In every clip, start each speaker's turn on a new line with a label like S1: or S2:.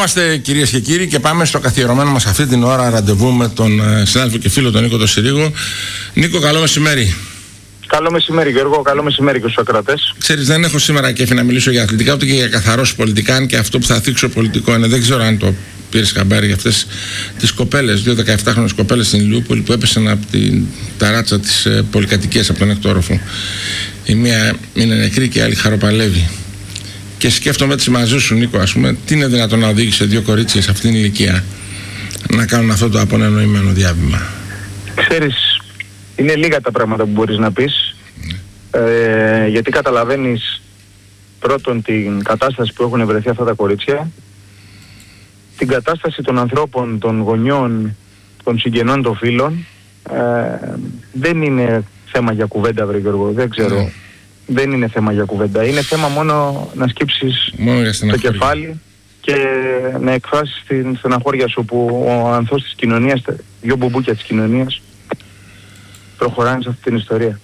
S1: Επανερχόμαστε, κυρίες και κύριοι, και πάμε στο καθιερωμένο μας αυτή την ώρα ραντεβού με τον συνάδελφο και φίλο τον Νίκο τον Συρίγο. Νίκο, καλό μεσημέρι.
S2: Καλό μεσημέρι, Γιώργο. Καλό μεσημέρι και στους ακροατές.
S1: Ξέρεις, δεν έχω σήμερα κέφι να μιλήσω για αθλητικά ούτε και για καθαρός πολιτικά, αν και αυτό που θα θίξω πολιτικό είναι. Δεν ξέρω αν το πήρες χαμπάρι για αυτές τις κοπέλες, 2 17χρονες κοπέλες στην Ηλιούπολη που έπεσαν από την ταράτσα της πολυκατοικίας από τον έκτο όροφο. Η μία είναι νεκρή και η άλλη χαροπαλεύει. Και σκέφτομαι έτσι μαζί σου, Νίκο, ας πούμε, τι είναι δυνατόν να οδήγησε 2 κορίτσια σε αυτήν την ηλικία να κάνουν αυτό το απονενοημένο διάβημα?
S2: Ξέρεις, είναι λίγα τα πράγματα που μπορείς να πεις, γιατί καταλαβαίνεις πρώτον την κατάσταση που έχουν βρεθεί αυτά τα κορίτσια, την κατάσταση των ανθρώπων, των γονιών, των συγγενών, των φίλων. Δεν είναι θέμα για κουβέντα, βρε Γιώργο, δεν ξέρω. Δεν είναι θέμα για κουβέντα. Είναι θέμα μόνο να σκύψεις το κεφάλι και να εκφράσεις την στεναχώρια σου που ο ανθός της κοινωνίας, 2 μπουμπούκια της κοινωνίας, προχωράνε σε αυτή την ιστορία.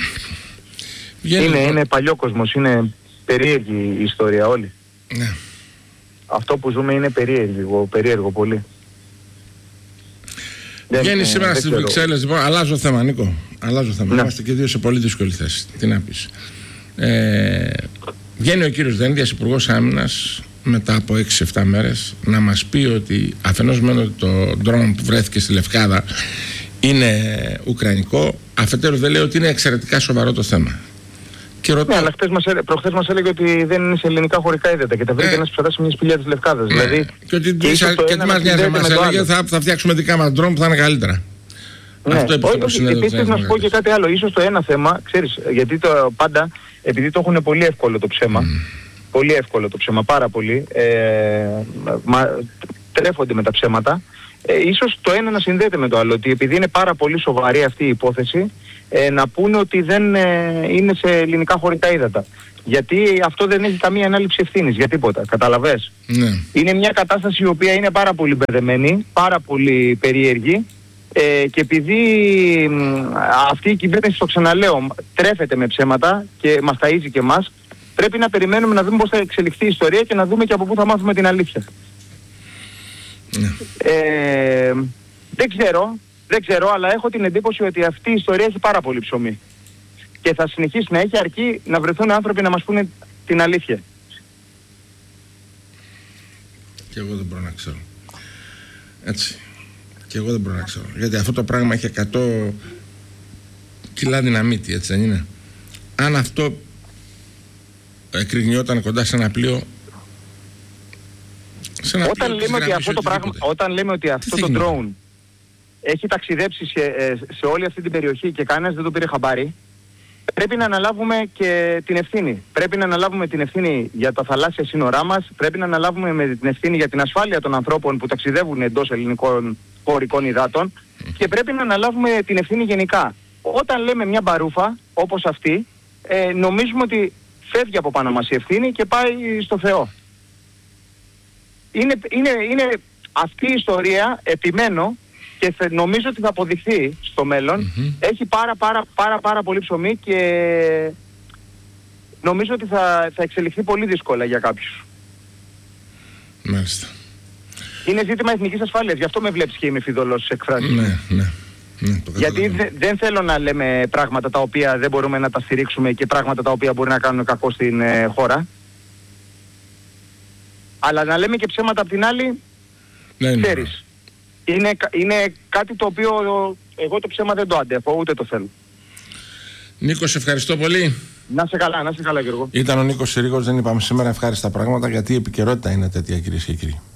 S2: Είναι παλιόκοσμος, είναι περίεργη η ιστορία όλη.
S1: Ναι.
S2: Αυτό που ζούμε είναι περίεργο πολύ.
S1: Βγαίνει σήμερα στις Βρυξέλλες, λοιπόν, αλλάζω θέμα, Νίκο. Αλλάζω θέμα.
S2: Ναι.
S1: Είμαστε και δύο σε πολύ δύσκολη θέση. Τι να πεις. Βγαίνει ο κύριος Δένδιας, Υπουργός Άμυνας, μετά από 6-7 μέρες, να μας πει ότι αφενός μένω ότι το ντρόν που βρέθηκε στη Λευκάδα είναι ουκρανικό, αφετέρου δεν λέει ότι είναι εξαιρετικά σοβαρό το θέμα. Και ρωτώ...
S2: Ναι, αλλά προχθές μας έλεγε ότι δεν είναι σε ελληνικά χωρικά ύδατα και τα βρήκε ένας ψαράς σε μια σπηλιά της Λευκάδας.
S1: Ναι.
S2: Δηλαδή,
S1: και ότι τι μας νοιάζει, μας έλεγε θα φτιάξουμε δικά μας ντρόν που θα είναι καλύτερα.
S2: Ναι,
S1: αυτό
S2: επίσης να σου πω και κάτι άλλο. Ίσως το ένα θέμα, ξέρεις, γιατί πάντα, επειδή το έχουν πολύ εύκολο το ψέμα, πολύ εύκολο το ψέμα, πάρα πολύ, τρέφονται με τα ψέματα, ίσως το ένα να συνδέεται με το άλλο, ότι επειδή είναι πάρα πολύ σοβαρή αυτή η υπόθεση, να πούνε ότι δεν είναι σε ελληνικά χωρικά ύδατα. Γιατί αυτό δεν έχει καμία ανάληψη ευθύνης για τίποτα, καταλαβες.
S1: Ναι.
S2: Είναι μια κατάσταση η οποία είναι πάρα πολύ μπερδεμένη, πάρα πολύ περίεργη, και επειδή αυτή η κυβέρνηση, το ξαναλέω, τρέφεται με ψέματα και μας ταΐζει και εμάς, πρέπει να περιμένουμε να δούμε πώς θα εξελιχθεί η ιστορία και να δούμε και από πού θα μάθουμε την αλήθεια.
S1: Ναι.
S2: Δεν ξέρω, αλλά έχω την εντύπωση ότι αυτή η ιστορία έχει πάρα πολύ ψωμί. Και θα συνεχίσει να έχει, αρκεί να βρεθούν άνθρωποι να μας πούνε την αλήθεια.
S1: Και εγώ δεν μπορώ να ξέρω. Έτσι. Και εγώ δεν μπορώ να ξέρω. Γιατί αυτό το πράγμα έχει 100 κιλά δυναμίτη, έτσι δεν είναι? Αν αυτό εκρηγνιόταν κοντά σε ένα πλοίο...
S2: Όταν λέμε ότι αυτό το drone έχει ταξιδέψει σε όλη αυτή την περιοχή και κανένας δεν το πήρε χαμπάρι, πρέπει να αναλάβουμε και την ευθύνη. Πρέπει να αναλάβουμε την ευθύνη για τα θαλάσσια σύνορά μας, πρέπει να αναλάβουμε την ευθύνη για την ασφάλεια των ανθρώπων που ταξιδεύουν εντός ελληνικών χωρικών υδάτων και πρέπει να αναλάβουμε την ευθύνη γενικά. Όταν λέμε μια μπαρούφα όπως αυτή, νομίζουμε ότι φεύγει από πάνω μας η ευθύνη και πάει στο Θεό. Είναι αυτή η ιστορία, επιμένω, και νομίζω ότι θα αποδειχθεί στο μέλλον, έχει πάρα πολύ ψωμί και νομίζω ότι θα εξελιχθεί πολύ δύσκολα για κάποιους.
S1: Μάλιστα.
S2: Είναι ζήτημα εθνικής ασφάλειας, γι' αυτό με βλέπεις και είμαι φιδωλός στις εκφράσεις.
S1: Ναι,
S2: γιατί δεν θέλω να λέμε πράγματα τα οποία δεν μπορούμε να τα στηρίξουμε και πράγματα τα οποία μπορεί να κάνουν κακό στην χώρα. Αλλά να λέμε και ψέματα απ' την άλλη, ξέρεις. Είναι κάτι το οποίο εγώ το ψέμα δεν το αντέχω, ούτε το θέλω.
S1: Νίκο, σε ευχαριστώ πολύ.
S2: Να σε καλά Γιώργο.
S1: Ήταν ο Νίκος Συρίγος, δεν είπαμε σήμερα ευχάριστα πράγματα, γιατί η επικαιρότητα είναι τέτοια, κυρίες και κύριοι.